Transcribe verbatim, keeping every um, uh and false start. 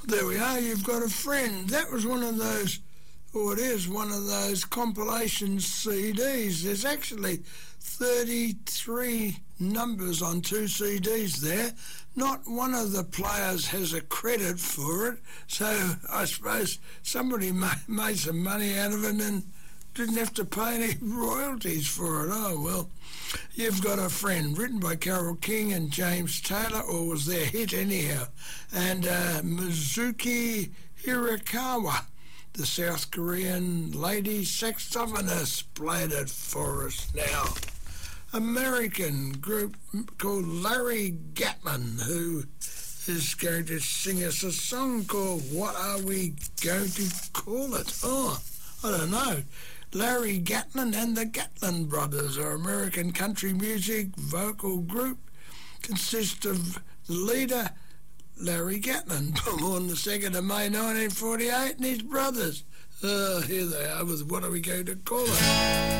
There we are, You've Got a Friend. That was one of those, or it is one of those compilation C Ds. There's actually thirty-three numbers on two C Ds there. Not one of the players has a credit for it, so I suppose somebody ma- made some money out of it and didn't have to pay any royalties for it. Oh, well. You've Got a Friend, written by Carole King and James Taylor, or was their hit anyhow, and uh, Mizuki Hirakawa, the South Korean lady saxophonist, played it for us now. American group called Larry Gatlin, who is going to sing us a song called What Are We Going to Call It? Oh, I don't know. Larry Gatlin and the Gatlin Brothers, are American country music vocal group, consists of the leader, Larry Gatlin, born on the second of May nineteen forty-eight, and his brothers. Uh, here they are with What Are We Going to Call It?